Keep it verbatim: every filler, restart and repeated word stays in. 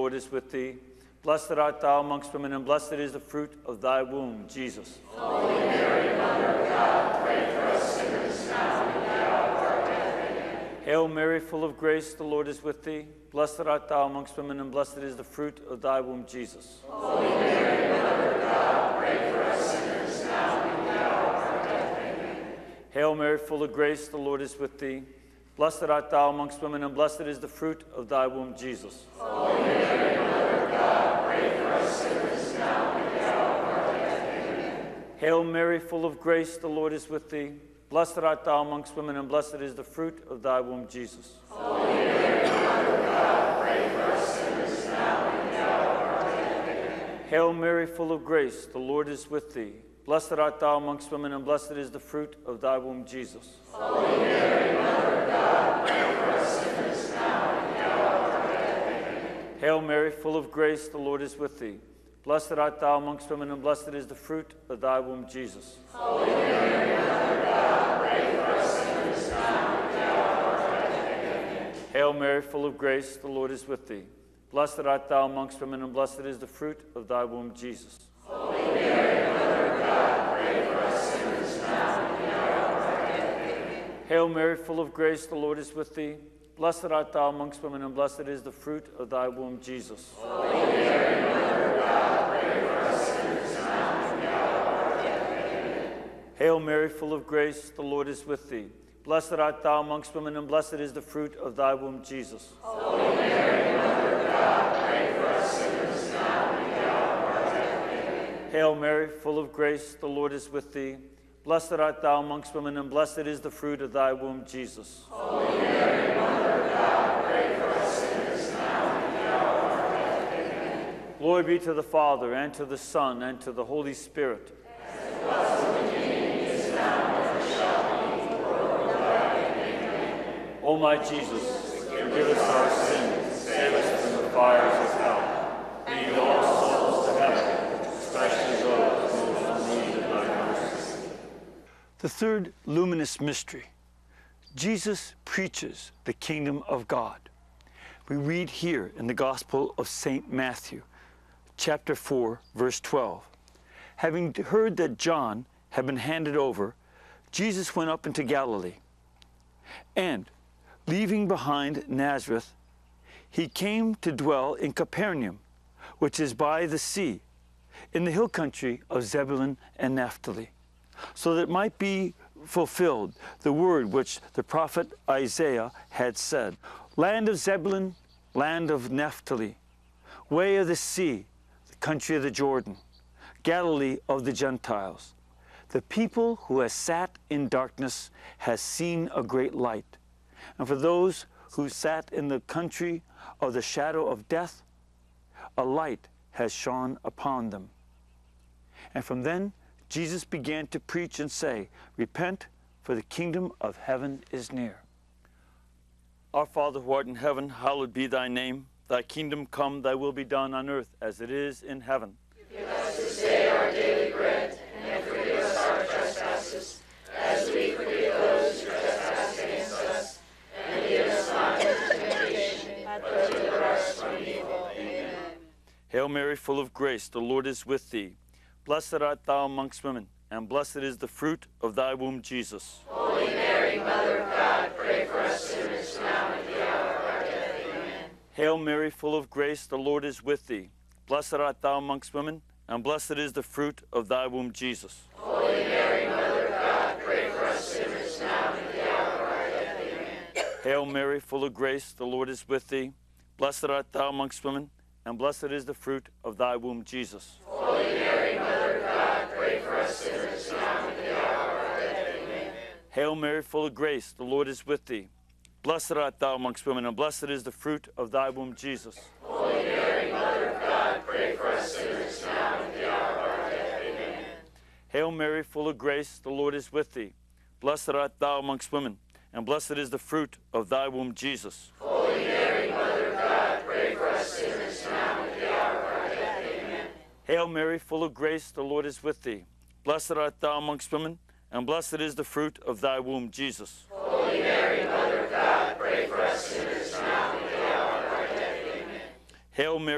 Lord is with thee. Blessed art thou amongst women, and blessed is the fruit of thy womb, Jesus. Holy Mary, Mother of God, pray for us sinners now and at the hour of our death. Amen. Hail Mary, full of grace, the Lord is with thee. Blessed art thou amongst women, and blessed is the fruit of thy womb, Jesus. Holy Mary, Mother of God, pray for us sinners now and at the hour of our death. Amen. Hail Mary, full of grace, the Lord is with thee. Blessed art thou amongst women, and blessed is the fruit of thy womb, Jesus. Holy Mary, Mother of God, pray for us sinners now and at the hour of our death. Amen. Hail Mary, full of grace, the Lord is with thee. Blessed art thou amongst women, and blessed is the fruit of thy womb, Jesus. Holy Mary, Mother of God, pray for us sinners now and at the hour of our death. Amen. Hail Mary, full of grace, the Lord is with thee. Blessed art thou amongst women, and blessed is the fruit of thy womb, Jesus. Holy Mary, Mother of God, pray for us sinners now and at the hour of our death. Amen. Hail Mary, full of grace, the Lord is with thee. Blessed art thou amongst women, and blessed is the fruit of thy womb, Jesus. Holy Mary, Mother of God, pray for us sinners now and at the hour of our death. Amen. Hail Mary, full of grace, the Lord is with thee. Blessed art thou amongst women, and blessed is the fruit of thy womb, Jesus. Holy Mary, Mother of God, pray for us sinners now and at the hour of our death. Amen. Hail Mary, full of grace, the Lord is with thee. Blessed art thou amongst women, and blessed is the fruit of thy womb, Jesus. Holy Mary, Mother of God, pray for us sinners now and at the hour of our death. Amen. Hail Mary, full of grace, the Lord is with thee. Blessed art thou amongst women, and blessed is the fruit of thy womb, Jesus. Holy Mary, Mother of God, pray for us sinners now and at the hour of our death. Amen. Hail Mary, full of grace, the Lord is with thee. Blessed art thou amongst women, and blessed is the fruit of thy womb, Jesus. Holy Mary, Mother of God, pray for us sinners now and at the hour of our death. Amen. Glory be to the Father, and to the Son, and to the Holy Spirit. As it was in the beginning, is now, and ever shall be, world without end. Amen. O my Jesus, forgive us our sins, save us from the fires of hell. Lead all souls to heaven, especially those most in need of thy mercy. The third luminous mystery. Jesus preaches the kingdom of God. We read here in the Gospel of Saint Matthew, chapter four, verse twelve. Having heard that John had been handed over, Jesus went up into Galilee. And, leaving behind Nazareth, he came to dwell in Capernaum, which is by the sea, in the hill country of Zebulun and Naphtali, so that it might be fulfilled the word which the prophet Isaiah had said, Land of Zebulun, land of Naphtali, way of the sea, the country of the Jordan, Galilee of the Gentiles. The people who has sat in darkness has seen a great light. And for those who sat in the country of the shadow of death, a light has shone upon them. And from then, Jesus began to preach and say, Repent, for the kingdom of heaven is near. Our Father who art in heaven, hallowed be thy name. Thy kingdom come, thy will be done on earth as it is in heaven. Give us this day our daily bread, and forgive us our trespasses, as we forgive those who trespass against us. And lead us not into temptation, but deliver us from evil. Amen. Hail Mary, full of grace, the Lord is with thee. Blessed art thou amongst women, and blessed is the fruit of thy womb, Jesus. Holy Mary, Mother of God, pray for us sinners now and at the hour of our death. Amen. Hail Mary, full of grace, the Lord is with thee. Blessed art thou amongst women, and blessed is the fruit of thy womb, Jesus. Holy Mary, Mother of God, pray for us sinners now and at the hour of our death. Amen. Hail Mary, full of grace, the Lord is with thee. Blessed art thou amongst women, and blessed is the fruit of thy womb, Jesus. Holy Mary, Mother of God, pray for us sinners now and at the hour of our death. Amen. Hail Mary, full of grace, the Lord is with thee. Blessed art thou amongst women, and blessed is the fruit of thy womb, Jesus. Holy Mary, Mother of God, pray for us sinners now and at the hour of our death. Amen. Hail Mary, full of grace, the Lord is with thee. Blessed art thou amongst women, and blessed is the fruit of thy womb, Jesus. Holy Mary, Mother of God, pray for us sinners now and at the hour of our death. Amen. Hail Mary, full of grace, the Lord is with thee. Blessed art thou amongst women, and blessed is the fruit of thy womb, Jesus. Holy Mary, Mother of God, pray for us sinners now and at the hour of our death. Amen. Hail Mary,